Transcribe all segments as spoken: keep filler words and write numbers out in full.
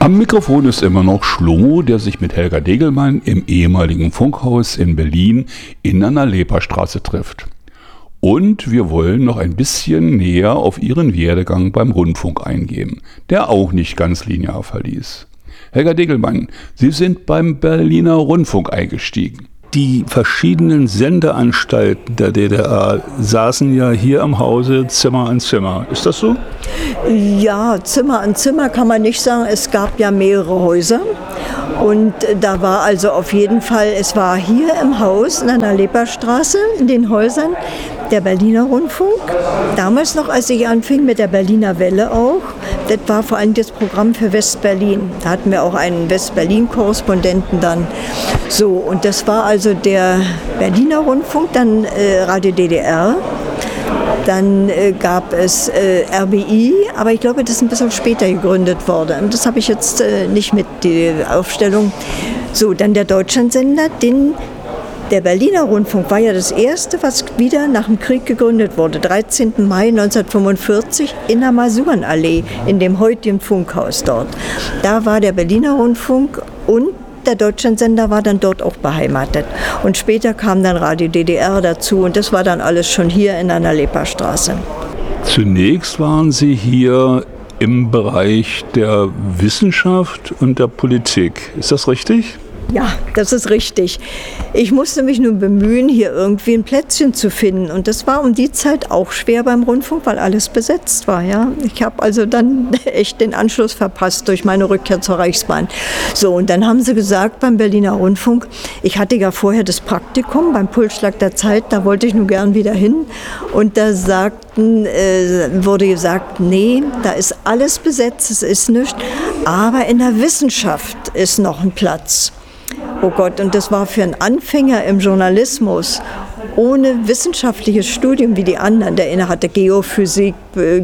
Am Mikrofon ist immer noch Schlomo, der sich mit Helga Degelmann im ehemaligen Funkhaus in Berlin in der Nalepa-Straße trifft. Und wir wollen noch ein bisschen näher auf ihren Werdegang beim Rundfunk eingehen, der auch nicht ganz linear verlief. Helga Degelmann, Sie sind beim Berliner Rundfunk eingestiegen. Die verschiedenen Sendeanstalten der D D R saßen ja hier im Hause Zimmer an Zimmer. Ist das so? Ja, Zimmer an Zimmer kann man nicht sagen. Es gab ja mehrere Häuser. Und da war also auf jeden Fall, es war hier im Haus in der Nalepa-Straße, in den Häusern, der Berliner Rundfunk. Damals noch, als ich anfing mit der Berliner Welle auch. Das war vor allem das Programm für West-Berlin. Da hatten wir auch einen West-Berlin-Korrespondenten dann. So, und das war also der Berliner Rundfunk, dann äh, Radio D D R. Dann äh, gab es äh, R B I, aber ich glaube, das ist ein bisschen später gegründet worden. Das habe ich jetzt äh, nicht mit, die Aufstellung. So, dann der Deutschlandsender, den der Berliner Rundfunk war ja das erste, was wieder nach dem Krieg gegründet wurde, dreizehnten Mai neunzehnhundertfünfundvierzig in der Masurenallee, in dem heutigen Funkhaus dort. Da war der Berliner Rundfunk und der Deutschlandsender war dann dort auch beheimatet. Und später kam dann Radio D D R dazu und das war dann alles schon hier in der Nalepa-Straße. Zunächst waren Sie hier im Bereich der Wissenschaft und der Politik. Ist das richtig? Ja, das ist richtig. Ich musste mich nun bemühen, hier irgendwie ein Plätzchen zu finden. Und das war um die Zeit auch schwer beim Rundfunk, weil alles besetzt war. Ja? Ich habe also dann echt den Anschluss verpasst durch meine Rückkehr zur Reichsbahn. So, und dann haben sie gesagt beim Berliner Rundfunk, ich hatte ja vorher das Praktikum beim Pulsschlag der Zeit, da wollte ich nun gern wieder hin. Und da sagten, äh, wurde gesagt, nee, da ist alles besetzt, es ist nichts. Aber in der Wissenschaft ist noch ein Platz. Oh Gott, und das war für einen Anfänger im Journalismus ohne wissenschaftliches Studium wie die anderen. Der eine hatte Geophysik äh,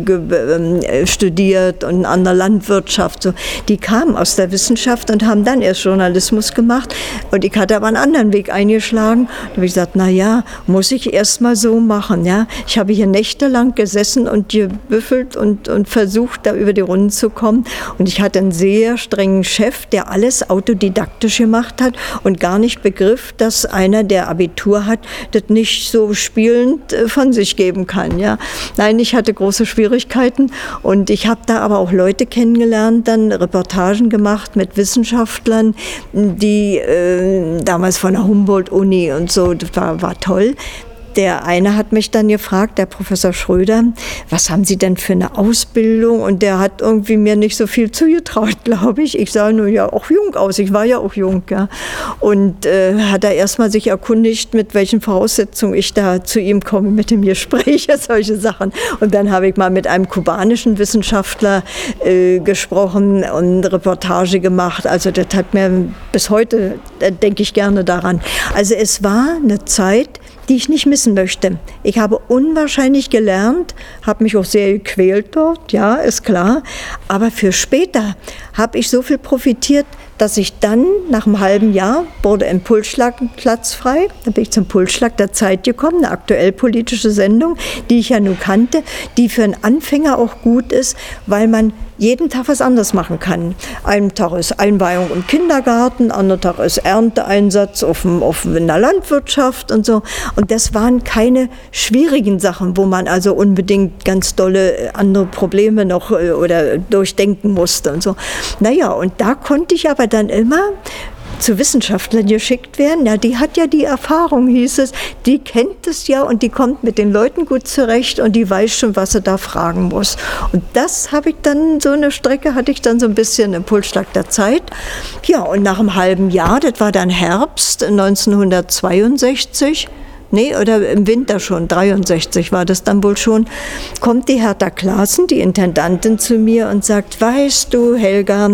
äh, studiert und ein anderer Landwirtschaft. So. Die kamen aus der Wissenschaft und haben dann erst Journalismus gemacht. Und ich hatte aber einen anderen Weg eingeschlagen. Da habe ich gesagt, na ja, muss ich erst mal so machen. Ja? Ich habe hier nächtelang gesessen und gebüffelt und, und versucht, da über die Runden zu kommen. Und ich hatte einen sehr strengen Chef, der alles autodidaktisch gemacht hat und gar nicht begriff, dass einer, der Abitur hat, das nicht so spielend von sich geben kann. Ja. Nein, ich hatte große Schwierigkeiten und ich habe da aber auch Leute kennengelernt, dann Reportagen gemacht mit Wissenschaftlern, die äh, damals von der Humboldt-Uni und so, das war, war toll. Der eine hat mich dann gefragt, der Professor Schröder, was haben Sie denn für eine Ausbildung? Und der hat irgendwie mir nicht so viel zugetraut, glaube ich. Ich sah nur ja auch jung aus, ich war ja auch jung. Ja. Und äh, hat er erstmal sich erkundigt, mit welchen Voraussetzungen ich da zu ihm komme mit dem Gespräch, solche Sachen. Und dann habe ich mal mit einem kubanischen Wissenschaftler äh, gesprochen und Reportage gemacht. Also das hat mir bis heute, äh, denke ich gerne daran. Also es war eine Zeit, die ich nicht missen möchte. Ich habe unwahrscheinlich gelernt, habe mich auch sehr gequält dort, ja, ist klar. Aber für später habe ich so viel profitiert, dass ich dann nach einem halben Jahr wurde im Pulsschlag Platz frei. Da bin ich zum Pulsschlag der Zeit gekommen, eine aktuell politische Sendung, die ich ja nun kannte, die für einen Anfänger auch gut ist, weil man jeden Tag was anderes machen kann. Einen Tag ist Einweihung im Kindergarten, anderen Tag ist Ernteeinsatz auf, dem, auf in der Landwirtschaft und so. Und das waren keine schwierigen Sachen, wo man also unbedingt ganz dolle andere Probleme noch oder durchdenken musste und so. Naja, und da konnte ich aber dann immer zu Wissenschaftlern geschickt werden. Ja, die hat ja die Erfahrung, hieß es, die kennt es ja und die kommt mit den Leuten gut zurecht und die weiß schon, was sie da fragen muss. Und das habe ich dann, so eine Strecke hatte ich dann so ein bisschen im Pulsschlag der Zeit. Ja, und nach einem halben Jahr, das war dann Herbst neunzehnhundertzweiundsechzig, nee, oder im Winter schon, dreiundsechzig war das dann wohl schon, kommt die Hertha Klaassen, die Intendantin, zu mir und sagt, weißt du, Helga,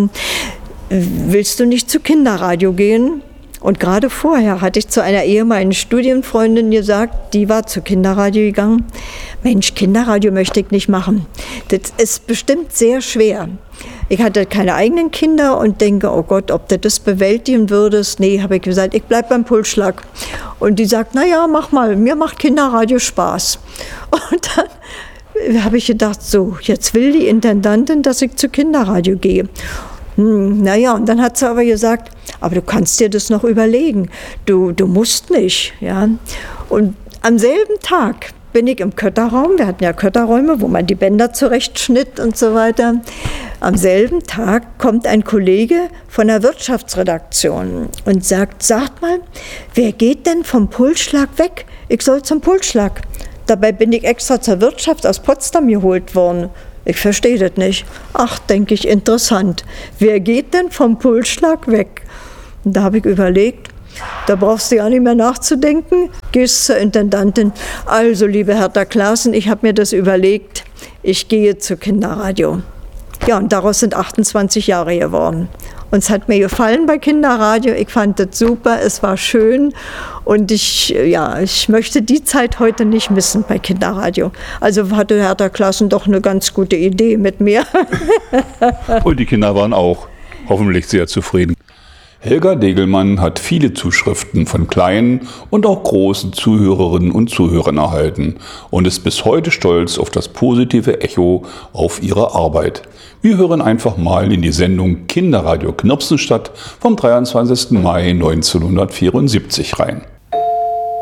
willst du nicht zu Kinderradio gehen? Und gerade vorher hatte ich zu einer ehemaligen Studienfreundin gesagt, die war zu Kinderradio gegangen. Mensch, Kinderradio möchte ich nicht machen. Das ist bestimmt sehr schwer. Ich hatte keine eigenen Kinder und denke, oh Gott, ob du das bewältigen würdest. Nee, habe ich gesagt, ich bleib beim Pulsschlag. Und die sagt, naja, mach mal, mir macht Kinderradio Spaß. Und dann habe ich gedacht, so, jetzt will die Intendantin, dass ich zu Kinderradio gehe. Hm, naja, und dann hat sie aber gesagt, aber du kannst dir das noch überlegen. Du, du musst nicht. Ja? Und am selben Tag bin ich im Kötterraum, wir hatten ja Kötterräume, wo man die Bänder zurechtschnitt und so weiter. Am selben Tag kommt ein Kollege von der Wirtschaftsredaktion und sagt, sagt mal, wer geht denn vom Pulsschlag weg? Ich soll zum Pulsschlag. Dabei bin ich extra zur Wirtschaft aus Potsdam geholt worden. Ich verstehe das nicht. Ach, denke ich, interessant. Wer geht denn vom Pulsschlag weg? Und da habe ich überlegt, da brauchst du ja nicht mehr nachzudenken. Gehst zur Intendantin. Also, liebe Hertha Klaassen, ich habe mir das überlegt. Ich gehe zu Kinderradio. Ja, und daraus sind achtundzwanzig Jahre geworden. Und es hat mir gefallen bei Kinderradio. Ich fand das super, es war schön. Und ich, ja, ich möchte die Zeit heute nicht missen bei Kinderradio. Also hatte Hertha Klaassen doch eine ganz gute Idee mit mir. Und die Kinder waren auch hoffentlich sehr zufrieden. Helga Degelmann hat viele Zuschriften von kleinen und auch großen Zuhörerinnen und Zuhörern erhalten und ist bis heute stolz auf das positive Echo auf ihre Arbeit. Wir hören einfach mal in die Sendung Kinderradio Knirpsenstadt vom dreiundzwanzigsten Mai neunzehnhundertvierundsiebzig rein.